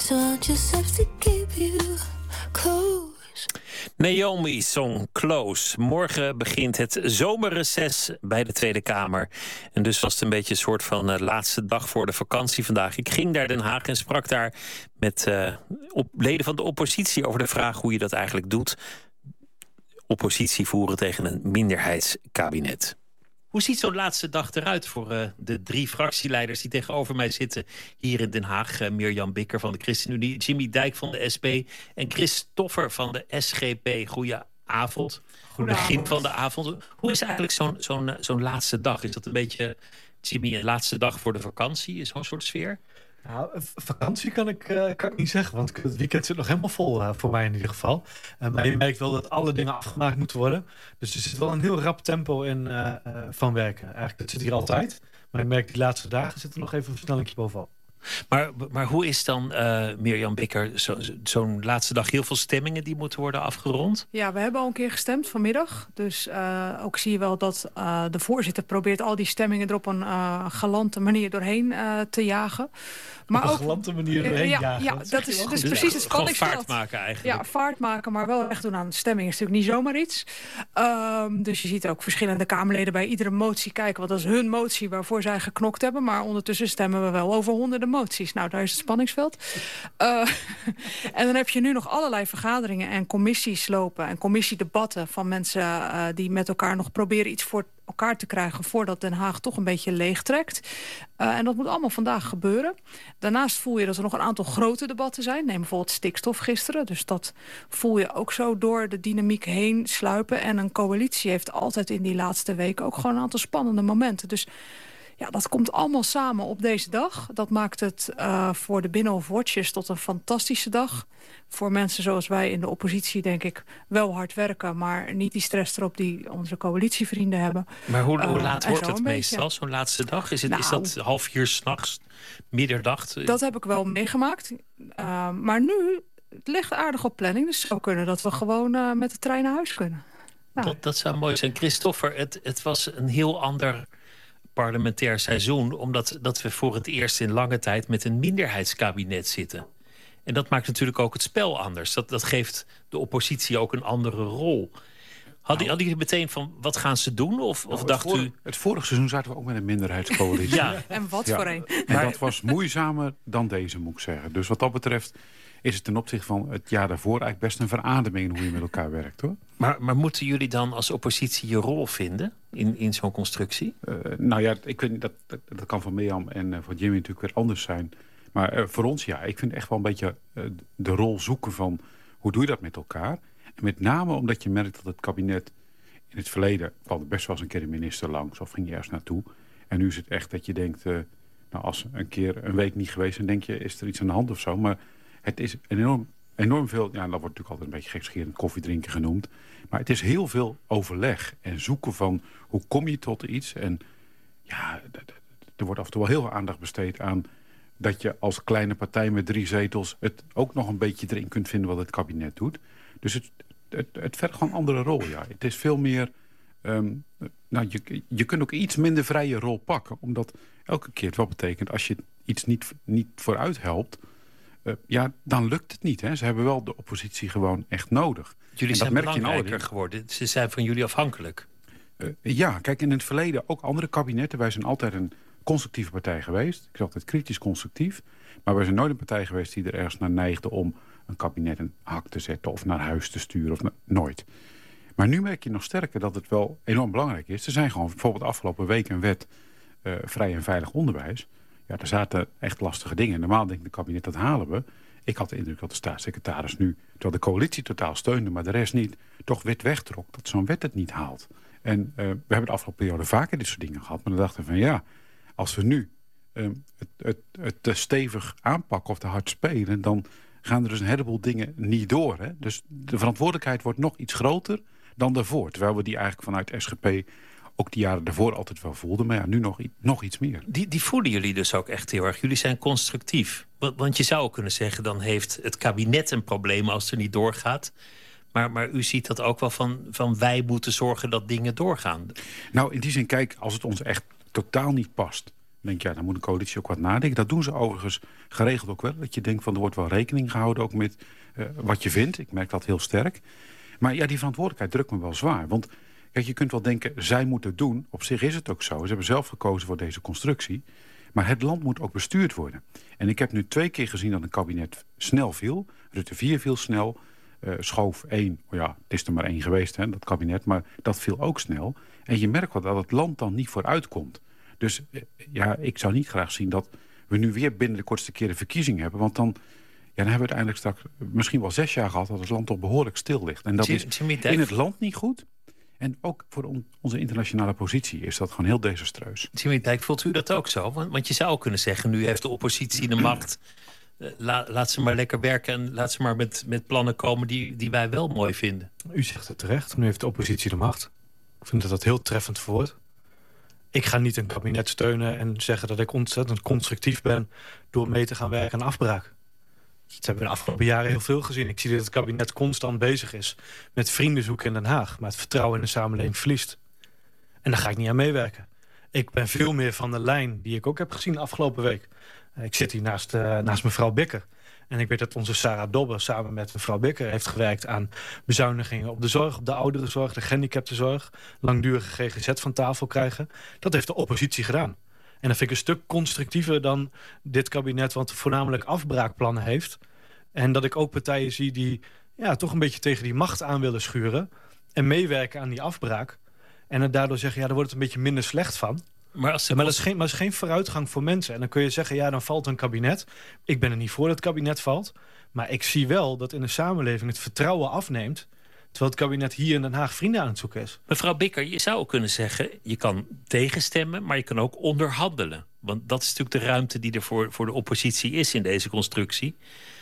So I'll just have to keep you close. Naomi Song Close. Morgen begint het zomerreces bij de Tweede Kamer. En dus was het een beetje een soort van laatste dag voor de vakantie vandaag. Ik ging naar Den Haag en sprak daar met leden van de oppositie over de vraag hoe je dat eigenlijk doet. Oppositie voeren tegen een minderheidskabinet. Hoe ziet zo'n laatste dag eruit voor de 3 fractieleiders die tegenover mij zitten hier in Den Haag? Mirjam Bikker van de ChristenUnie, Jimmy Dijk van de SP en Chris Toffer van de SGP. Goedenavond. Begin van de avond. Hoe is eigenlijk zo'n laatste dag? Is dat een beetje, Jimmy, een laatste dag voor de vakantie? Is zo'n soort sfeer? Nou, vakantie kan ik niet zeggen, want het weekend zit nog helemaal vol voor mij in ieder geval. Maar je merkt wel dat alle dingen afgemaakt moeten worden. Dus er zit wel een heel rap tempo in van werken. Eigenlijk, dat zit hier altijd. Maar ik merk die laatste dagen zit er nog even een versnellingje bovenop. Maar hoe is dan, Mirjam Bikker, zo'n laatste dag heel veel stemmingen die moeten worden afgerond? Ja, we hebben al een keer gestemd vanmiddag. Dus ook zie je wel dat de voorzitter probeert al die stemmingen er op een galante manier doorheen te jagen. Maar op een ook, galante manier doorheen jagen? Ja, dat is dus precies het spanningsveld. Gewoon vaart maken eigenlijk. Ja, vaart maken, maar wel echt doen aan de stemming is natuurlijk niet zomaar iets. Dus je ziet ook verschillende Kamerleden bij iedere motie kijken. Want dat is hun motie waarvoor zij geknokt hebben. Maar ondertussen stemmen we wel over honderden moties. Nou, daar is het spanningsveld. En dan heb je nu nog allerlei vergaderingen en commissies lopen. En commissiedebatten van mensen die met elkaar nog proberen iets voor elkaar te krijgen voordat Den Haag toch een beetje leeg trekt. En dat moet allemaal vandaag gebeuren. Daarnaast voel je dat er nog een aantal grote debatten zijn. Neem bijvoorbeeld stikstof gisteren. Dus dat voel je ook zo door de dynamiek heen sluipen. En een coalitie heeft altijd in die laatste weken ook gewoon een aantal spannende momenten. Dus ja, dat komt allemaal samen op deze dag. Dat maakt het voor de Binnenhof Watchers tot een fantastische dag. Voor mensen zoals wij in de oppositie, denk ik, wel hard werken, maar niet die stress erop die onze coalitievrienden hebben. Maar hoe laat wordt het meestal, zo'n laatste dag? Is dat 3:30 s'nachts, middernacht? Dat heb ik wel meegemaakt. Maar nu, het ligt aardig op planning. Dus het zou kunnen dat we gewoon met de trein naar huis kunnen. Nou. Dat zou mooi zijn. Christopher, het was een heel ander parlementair seizoen, omdat we voor het eerst in lange tijd met een minderheidskabinet zitten. En dat maakt natuurlijk ook het spel anders. Dat geeft de oppositie ook een andere rol. Hadden jullie meteen van, wat gaan ze doen? Of dacht u... Het vorige seizoen zaten we ook met een minderheidscoalitie. Ja. En wat voor een. En dat was moeizamer dan deze, moet ik zeggen. Dus wat dat betreft is het ten opzichte van het jaar daarvoor eigenlijk best een verademing in hoe je met elkaar werkt, hoor. Maar moeten jullie dan als oppositie je rol vinden in zo'n constructie? Nou ja, ik weet, dat kan voor Mirjam en voor Jimmy natuurlijk weer anders zijn. Maar voor ons, ja, ik vind echt wel een beetje de rol zoeken van hoe doe je dat met elkaar. En met name omdat je merkt dat het kabinet in het verleden kwam er best wel eens een keer de minister langs of ging je ergens naartoe. En nu is het echt dat je denkt, nou als een keer een week niet geweest, dan denk je, is er iets aan de hand of zo. Maar het is enorm veel, ja, dat wordt natuurlijk altijd een beetje gekscherend koffiedrinken genoemd. Maar het is heel veel overleg en zoeken van hoe kom je tot iets. En ja, er wordt af en toe wel heel veel aandacht besteed aan dat je als kleine partij met 3 zetels het ook nog een beetje erin kunt vinden wat het kabinet doet. Dus het vergt gewoon een andere rol, ja. Het is veel meer, nou, je kunt ook iets minder vrije rol pakken. Omdat elke keer het wel betekent, als je iets niet vooruit helpt, ja, dan lukt het niet. Hè. Ze hebben wel de oppositie gewoon echt nodig. Jullie zijn belangrijker geworden. Ze zijn van jullie afhankelijk. Ja, kijk, in het verleden ook andere kabinetten. Wij zijn altijd een constructieve partij geweest. Ik zeg altijd kritisch constructief. Maar wij zijn nooit een partij geweest die er ergens naar neigde om een kabinet een hak te zetten of naar huis te sturen. Nooit. Maar nu merk je nog sterker dat het wel enorm belangrijk is. Er zijn gewoon bijvoorbeeld afgelopen week een wet vrij en veilig onderwijs. Ja, er zaten echt lastige dingen. Normaal denkt de kabinet, dat halen we. Ik had de indruk dat de staatssecretaris nu, terwijl de coalitie totaal steunde, maar de rest niet, toch wit wegtrok dat zo'n wet het niet haalt. En we hebben de afgelopen periode vaker dit soort dingen gehad. Maar dan dachten we van ja, als we nu het te stevig aanpakken of te hard spelen, dan gaan er dus een heleboel dingen niet door. Hè? Dus de verantwoordelijkheid wordt nog iets groter dan daarvoor. Terwijl we die eigenlijk vanuit SGP ook die jaren daarvoor altijd wel voelden. Maar ja, nu nog iets meer. Die voelen jullie dus ook echt heel erg. Jullie zijn constructief. Want je zou ook kunnen zeggen, dan heeft het kabinet een probleem als het er niet doorgaat. Maar u ziet dat ook wel van wij moeten zorgen dat dingen doorgaan. Nou, in die zin, kijk, als het ons echt totaal niet past, denk ja, dan moet een coalitie ook wat nadenken. Dat doen ze overigens geregeld ook wel. Dat je denkt van er wordt wel rekening gehouden ook met wat je vindt. Ik merk dat heel sterk. Maar ja, die verantwoordelijkheid drukt me wel zwaar. Want kijk, je kunt wel denken, zij moeten het doen. Op zich is het ook zo. Ze hebben zelf gekozen voor deze constructie. Maar het land moet ook bestuurd worden. En ik heb nu 2 keer gezien dat een kabinet snel viel. Rutte 4 viel snel. Schoof 1, ja, het is er maar 1 geweest, hè, dat kabinet. Maar dat viel ook snel. En je merkt wel dat het land dan niet vooruit komt. Dus ja, ik zou niet graag zien dat we nu weer binnen de kortste keer de verkiezing hebben. Want dan hebben we uiteindelijk straks misschien wel 6 jaar gehad dat het land toch behoorlijk stil ligt. En dat is in het land niet goed. En ook voor onze internationale positie is dat gewoon heel desastreus. Jimmy Dijk, voelt u dat ook zo? Want je zou kunnen zeggen, nu heeft de oppositie de macht. Laat ze maar lekker werken en laat ze maar met plannen komen die wij wel mooi vinden. U zegt het terecht, nu heeft de oppositie de macht. Ik vind dat heel treffend verwoord. Ik ga niet een kabinet steunen en zeggen dat ik ontzettend constructief ben door mee te gaan werken aan afbraak. Dat hebben we de afgelopen jaren heel veel gezien. Ik zie dat het kabinet constant bezig is met vrienden zoeken in Den Haag, maar het vertrouwen in de samenleving verliest. En daar ga ik niet aan meewerken. Ik ben veel meer van de lijn die ik ook heb gezien de afgelopen week. Ik zit hier naast mevrouw Bikker. En ik weet dat onze Sarah Dobbe samen met mevrouw Bikker heeft gewerkt aan bezuinigingen op de zorg, op de ouderenzorg, de gehandicaptenzorg, langdurige GGZ van tafel krijgen. Dat heeft de oppositie gedaan. En dat vind ik een stuk constructiever dan dit kabinet, wat voornamelijk afbraakplannen heeft. En dat ik ook partijen zie die toch een beetje tegen die macht aan willen schuren en meewerken aan die afbraak. En het daardoor zeggen, daar wordt het een beetje minder slecht van. Maar dat is geen vooruitgang voor mensen. En dan kun je zeggen, dan valt een kabinet. Ik ben er niet voor dat het kabinet valt. Maar ik zie wel dat in de samenleving het vertrouwen afneemt, terwijl het kabinet hier in Den Haag vrienden aan het zoeken is. Mevrouw Bikker, je zou ook kunnen zeggen, je kan tegenstemmen, maar je kan ook onderhandelen. Want dat is natuurlijk de ruimte die er voor de oppositie is in deze constructie.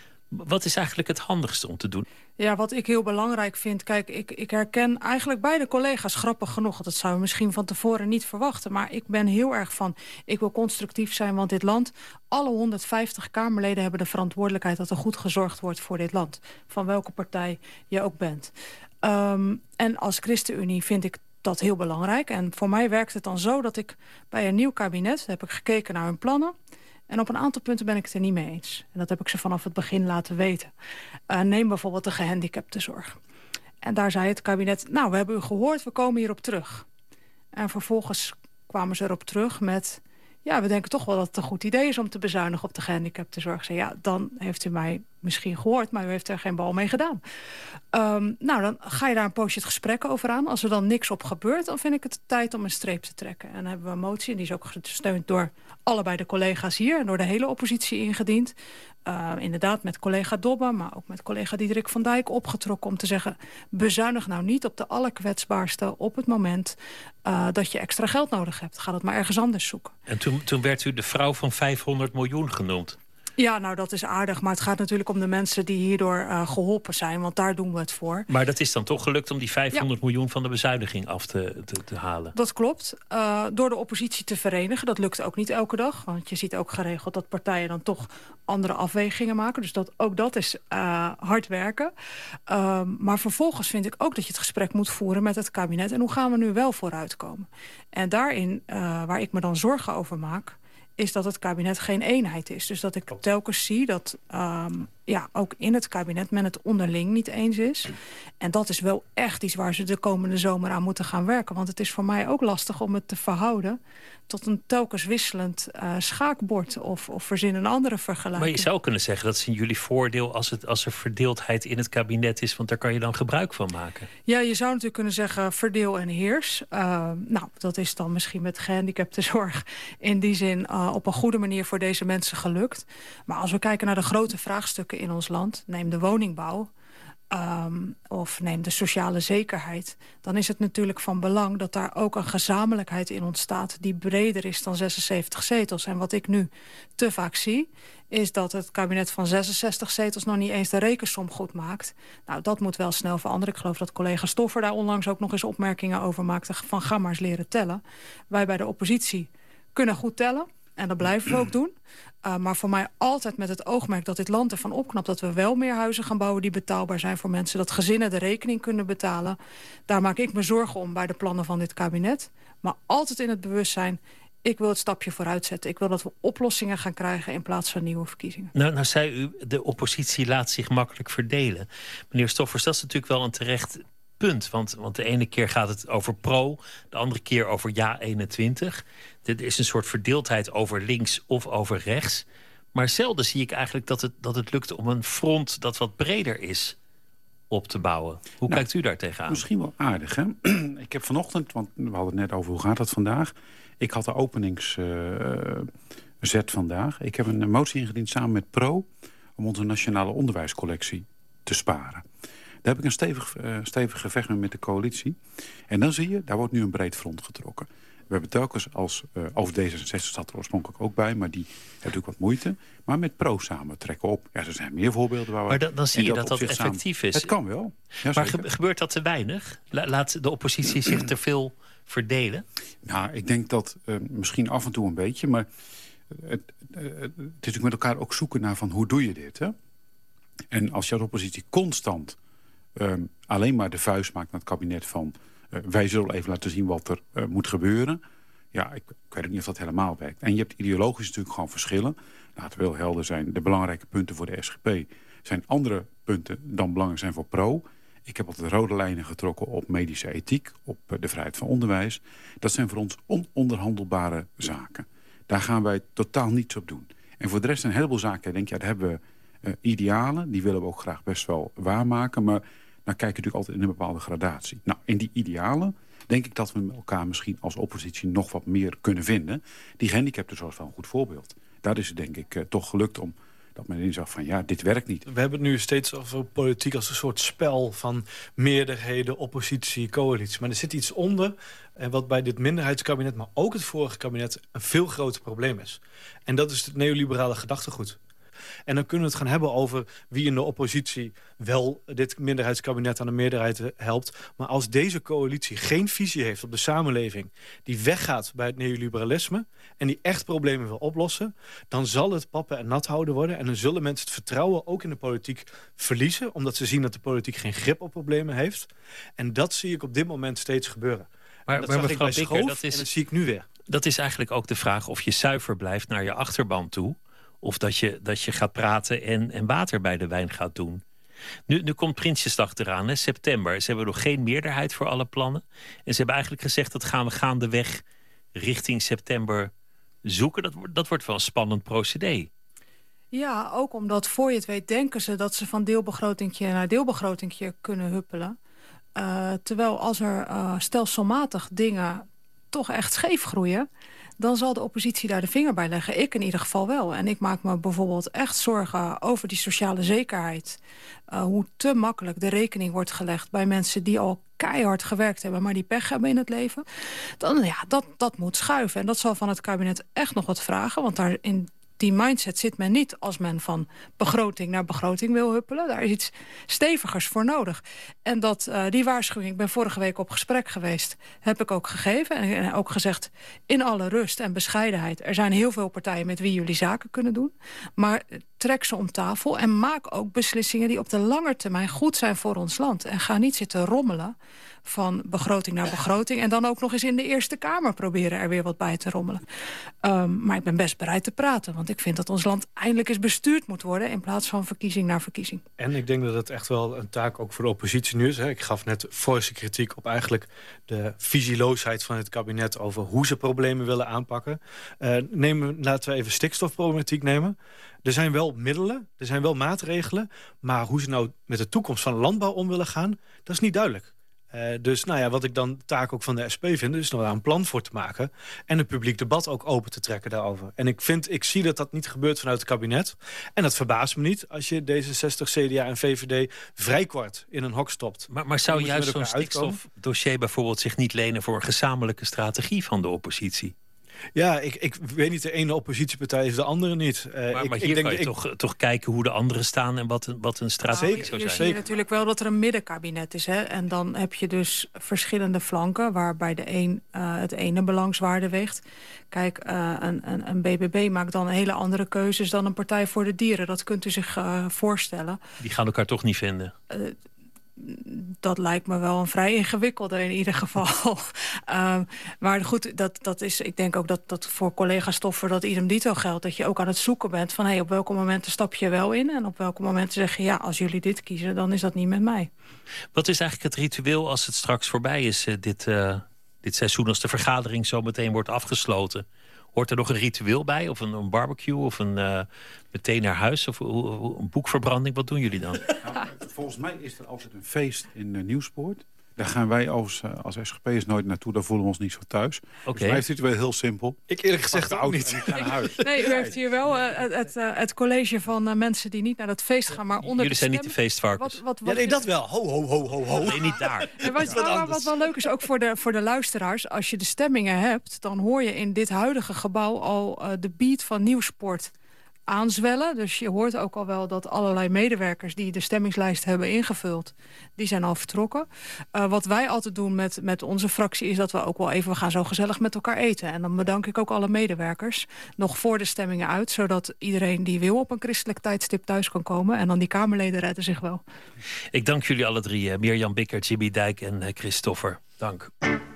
Wat is eigenlijk het handigste om te doen? Ja, wat ik heel belangrijk vind, kijk, ik herken eigenlijk beide collega's, grappig genoeg. Dat zou je misschien van tevoren niet verwachten. Maar ik ben heel erg van, ik wil constructief zijn, want dit land, alle 150 Kamerleden hebben de verantwoordelijkheid dat er goed gezorgd wordt voor dit land. Van welke partij je ook bent. En als ChristenUnie vind ik dat heel belangrijk. En voor mij werkt het dan zo dat ik bij een nieuw kabinet, heb ik gekeken naar hun plannen. En op een aantal punten ben ik het er niet mee eens. En dat heb ik ze vanaf het begin laten weten. Neem bijvoorbeeld de gehandicaptenzorg. En daar zei het kabinet, we hebben u gehoord, we komen hierop terug. En vervolgens kwamen ze erop terug met, we denken toch wel dat het een goed idee is om te bezuinigen op de gehandicaptenzorg. Ik zei, dan heeft u mij misschien gehoord, maar u heeft er geen bal mee gedaan. Dan ga je daar een poosje het gesprek over aan. Als er dan niks op gebeurt, dan vind ik het tijd om een streep te trekken. En dan hebben we een motie, en die is ook gesteund door allebei de collega's hier en door de hele oppositie ingediend. Inderdaad met collega Dobbe, maar ook met collega Diederik van Dijk opgetrokken om te zeggen, bezuinig nou niet op de allerkwetsbaarste op het moment dat je extra geld nodig hebt. Ga dat maar ergens anders zoeken. En toen werd u de vrouw van 500 miljoen genoemd. Ja, dat is aardig. Maar het gaat natuurlijk om de mensen die hierdoor geholpen zijn. Want daar doen we het voor. Maar dat is dan toch gelukt om die 500 miljoen van de bezuiniging af te halen? Dat klopt. Door de oppositie te verenigen. Dat lukt ook niet elke dag. Want je ziet ook geregeld dat partijen dan toch andere afwegingen maken. Dus ook dat is hard werken. Maar vervolgens vind ik ook dat je het gesprek moet voeren met het kabinet. En hoe gaan we nu wel vooruitkomen? En daarin, waar ik me dan zorgen over maak, is dat het kabinet geen eenheid is. Dus dat ik telkens zie dat ook in het kabinet men het onderling niet eens is. En dat is wel echt iets waar ze de komende zomer aan moeten gaan werken. Want het is voor mij ook lastig om het te verhouden tot een telkens wisselend schaakbord of verzin een andere vergelijking. Maar je zou kunnen zeggen, dat is in jullie voordeel als er verdeeldheid in het kabinet is, want daar kan je dan gebruik van maken. Ja, je zou natuurlijk kunnen zeggen verdeel en heers. Dat is dan misschien met gehandicaptenzorg in die zin op een goede manier voor deze mensen gelukt. Maar als we kijken naar de grote vraagstukken in ons land, neem de woningbouw, of neem de sociale zekerheid, dan is het natuurlijk van belang dat daar ook een gezamenlijkheid in ontstaat die breder is dan 76 zetels. En wat ik nu te vaak zie, is dat het kabinet van 66 zetels nog niet eens de rekensom goed maakt. Dat moet wel snel veranderen. Ik geloof dat collega Stoffer daar onlangs ook nog eens opmerkingen over maakte van ga maar eens leren tellen. Wij bij de oppositie kunnen goed tellen. En dat blijven we ook doen. Maar voor mij altijd met het oogmerk dat dit land ervan opknapt, dat we wel meer huizen gaan bouwen die betaalbaar zijn voor mensen, dat gezinnen de rekening kunnen betalen. Daar maak ik me zorgen om bij de plannen van dit kabinet. Maar altijd in het bewustzijn, Ik wil het stapje vooruit zetten. Ik wil dat we oplossingen gaan krijgen in plaats van nieuwe verkiezingen. Nou zei u, de oppositie laat zich makkelijk verdelen. Meneer Stoffers, dat is natuurlijk wel een terecht punt. Want de ene keer gaat het over pro, de andere keer over ja-21. Er is een soort verdeeldheid over links of over rechts. Maar zelden zie ik eigenlijk dat het lukt om een front dat wat breder is op te bouwen. Hoe kijkt u daar tegenaan? Misschien wel aardig, hè? Ik heb vanochtend, want we hadden het net over hoe gaat het vandaag. Ik had de openingszet vandaag. Ik heb een motie ingediend samen met Pro om onze nationale onderwijscollectie te sparen. Daar heb ik een stevig gevecht met de coalitie. En dan zie je, daar wordt nu een breed front getrokken. We hebben telkens over D66 staat er oorspronkelijk ook bij, maar die heeft natuurlijk wat moeite. Maar met Pro samen trekken op. Ja, er zijn meer voorbeelden waar we... Maar dan zie je dat effectief is. Het kan wel. Ja, maar gebeurt dat te weinig? Laat de oppositie zich te veel verdelen? Nou, ik denk dat misschien af en toe een beetje, maar het is natuurlijk met elkaar ook zoeken naar van hoe doe je dit, hè? En als je als oppositie constant alleen maar de vuist maakt naar het kabinet van wij zullen even laten zien wat er moet gebeuren. Ja, ik weet ook niet of dat helemaal werkt. En je hebt ideologisch natuurlijk gewoon verschillen. Laten we wel helder zijn. De belangrijke punten voor de SGP zijn andere punten dan belangrijk zijn voor Pro. Ik heb altijd rode lijnen getrokken op medische ethiek, op de vrijheid van onderwijs. Dat zijn voor ons ononderhandelbare zaken. Daar gaan wij totaal niets op doen. En voor de rest zijn een heleboel zaken, denk je, daar hebben we idealen. Die willen we ook graag best wel waarmaken. Maar dan kijk je natuurlijk altijd in een bepaalde gradatie. Nou, in die idealen denk ik dat we met elkaar misschien als oppositie nog wat meer kunnen vinden. Die gehandicapten zoals wel een goed voorbeeld. Daar is het denk ik toch gelukt om dat men inzag van ja, dit werkt niet. We hebben het nu steeds over politiek als een soort spel van meerderheden, oppositie, coalitie. Maar er zit iets onder wat bij dit minderheidskabinet, maar ook het vorige kabinet, een veel groter probleem is. En dat is het neoliberale gedachtegoed. En dan kunnen we het gaan hebben over wie in de oppositie wel dit minderheidskabinet aan de meerderheid helpt. Maar als deze coalitie geen visie heeft op de samenleving, die weggaat bij het neoliberalisme en die echt problemen wil oplossen, dan zal het pappen en nat houden worden. En dan zullen mensen het vertrouwen ook in de politiek verliezen, omdat ze zien dat de politiek geen grip op problemen heeft. En dat zie ik op dit moment steeds gebeuren. Maar dat zag ik bij Schoof, en dat zie ik nu weer. Dat is eigenlijk ook de vraag of je zuiver blijft naar je achterban toe. Of dat je gaat praten en water bij de wijn gaat doen. Nu komt Prinsjesdag eraan, hè, september. Ze hebben nog geen meerderheid voor alle plannen. En ze hebben eigenlijk gezegd dat gaan we gaandeweg richting september zoeken. Dat wordt wel een spannend procedé. Ja, ook omdat voor je het weet denken ze dat ze van deelbegrotingje naar deelbegrotingje kunnen huppelen. Terwijl als er stelselmatig dingen toch echt scheef groeien, dan zal de oppositie daar de vinger bij leggen. Ik in ieder geval wel. En ik maak me bijvoorbeeld echt zorgen over die sociale zekerheid. Hoe te makkelijk de rekening wordt gelegd bij mensen die al keihard gewerkt hebben, maar die pech hebben in het leven. Dan ja, dat moet schuiven. En dat zal van het kabinet echt nog wat vragen, want daar in die mindset zit men niet als men van begroting naar begroting wil huppelen. Daar is iets stevigers voor nodig. En die waarschuwing, ik ben vorige week op gesprek geweest, heb ik ook gegeven. En ook gezegd, in alle rust en bescheidenheid, er zijn heel veel partijen met wie jullie zaken kunnen doen. Maar trek ze om tafel en maak ook beslissingen die op de lange termijn goed zijn voor ons land. En ga niet zitten rommelen van begroting naar begroting en dan ook nog eens in de Eerste Kamer proberen er weer wat bij te rommelen. Maar ik ben best bereid te praten, want ik vind dat ons land eindelijk eens bestuurd moet worden in plaats van verkiezing naar verkiezing. En ik denk dat het echt wel een taak ook voor de oppositie nu is. Hè. Ik gaf net forse kritiek op eigenlijk de visieloosheid van het kabinet over hoe ze problemen willen aanpakken. Laten we even stikstofproblematiek nemen. Er zijn wel middelen, er zijn wel maatregelen, maar hoe ze nou met de toekomst van landbouw om willen gaan, dat is niet duidelijk. Dus nou ja, wat ik dan de taak ook van de SP vind, is nog daar een plan voor te maken en een publiek debat ook open te trekken daarover. En ik zie dat niet gebeurt vanuit het kabinet. En dat verbaast me niet als je D66, CDA en VVD vrij kort in een hok stopt. Maar zou juist zo'n stikstofdossier bijvoorbeeld zich niet lenen voor een gezamenlijke strategie van de oppositie? Ja, ik weet niet, de ene oppositiepartij is de andere niet. Maar hier kan je toch kijken hoe de anderen staan en wat een strategie zou zijn. Je ziet natuurlijk wel dat er een middenkabinet is. Hè? En dan heb je dus verschillende flanken, waarbij de een het ene belangswaarde weegt. Kijk, een BBB maakt dan hele andere keuzes dan een Partij voor de Dieren. Dat kunt u zich voorstellen. Die gaan elkaar toch niet vinden? Dat lijkt me wel een vrij ingewikkelde in ieder geval. Maar goed, dat is, ik denk ook dat voor collega Stoffer dat idem dito geldt. Dat je ook aan het zoeken bent van op welke momenten stap je wel in. En op welke momenten zeg je als jullie dit kiezen, dan is dat niet met mij. Wat is eigenlijk het ritueel als het straks voorbij is, dit seizoen, als de vergadering zo meteen wordt afgesloten? Hoort er nog een ritueel bij? Of een barbecue? Of meteen naar huis? Of een boekverbranding? Wat doen jullie dan? Nou, volgens mij is er altijd een feest in Nieuwspoort. Daar gaan wij als SGP'ers nooit naartoe. Daar voelen we ons niet zo thuis. Okay. Dus mij is het wel heel simpel. Ik eerlijk gezegd ook niet. Gaan naar huis. Nee, u heeft hier wel het college van mensen die niet naar dat feest gaan. Maar onder jullie zijn niet de feestvarkens. Dat wel. Ho. Nee, niet daar. En wat wel leuk is, ook voor de luisteraars, als je de stemmingen hebt, dan hoor je in dit huidige gebouw al de beat van Nieuwsport aanzwellen. Dus je hoort ook al wel dat allerlei medewerkers die de stemmingslijst hebben ingevuld, die zijn al vertrokken. Wat wij altijd doen met onze fractie is dat we ook wel even, we gaan zo gezellig met elkaar eten. En dan bedank ik ook alle medewerkers nog voor de stemmingen uit, zodat iedereen die wil op een christelijk tijdstip thuis kan komen. En dan die Kamerleden redden zich wel. Ik dank jullie alle drie, Mirjam Bikker, Jimmy Dijk en Chris Stoffer. Dank.